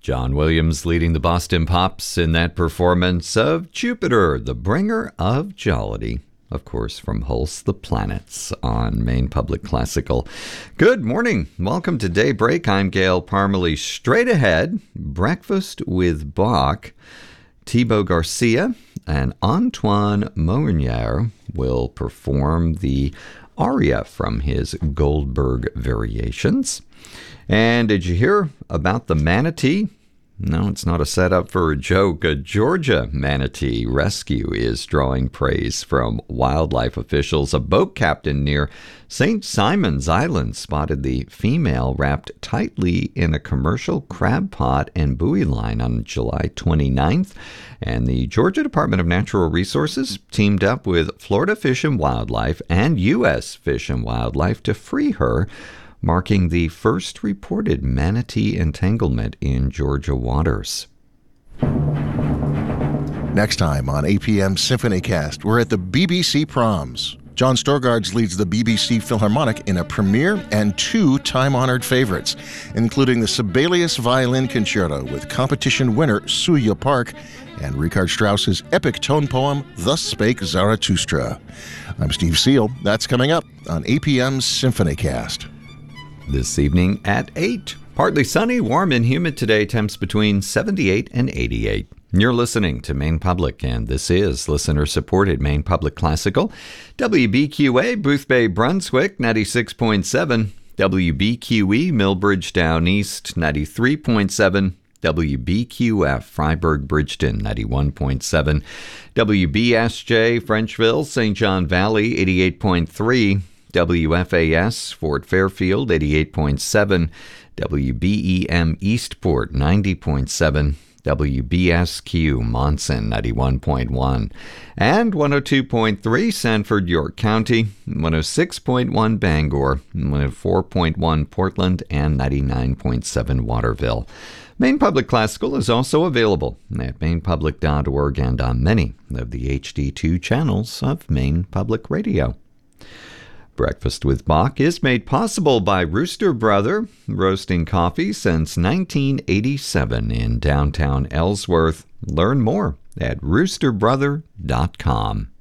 John Williams leading the Boston Pops in that performance of Jupiter, the bringer of jollity. Of course, from Holst the Planets on Maine Public Classical. Good morning. Welcome to Daybreak. I'm Gail Parmalee. Straight ahead, Breakfast with Bach. Thibaut Garcia and Antoine Meunier will perform the aria from his Goldberg Variations. And did you hear about the manatee? No, it's not a setup for a joke. A Georgia manatee rescue is drawing praise from wildlife officials. A boat captain near St. Simon's Island spotted the female wrapped tightly in a commercial crab pot and buoy line on July 29th. And the Georgia Department of Natural Resources teamed up with Florida Fish and Wildlife and U.S. Fish and Wildlife to free her, marking the first reported manatee entanglement in Georgia waters. Next time on APM SymphonyCast, we're at the BBC Proms. John Storgards leads the BBC Philharmonic in a premiere and two time-honored favorites, including the Sibelius Violin Concerto with competition winner Suya Park and Richard Strauss's epic tone poem, Thus Spake Zarathustra. I'm Steve Seal. That's coming up on APM SymphonyCast. This evening at 8. Partly sunny, warm and humid today, temps between 78 and 88. You're listening to Maine Public, and this is listener-supported Maine Public Classical. WBQA, Boothbay, Brunswick, 96.7. WBQE, Millbridge, Down East, 93.7. WBQF, Freiburg, Bridgeton, 91.7. WBSJ, Frenchville, St. John Valley, 88.3. WFAS, Fort Fairfield, 88.7, WBEM Eastport, 90.7, WBSQ Monson, 91.1, and 102.3 Sanford, York County, 106.1 Bangor, 104.1 Portland, and 99.7 Waterville. Maine Public Classical is also available at mainepublic.org and on many of the HD2 channels of Maine Public Radio. Breakfast with Bach is made possible by Rooster Brother, roasting coffee since 1987 in downtown Ellsworth. Learn more at roosterbrother.com.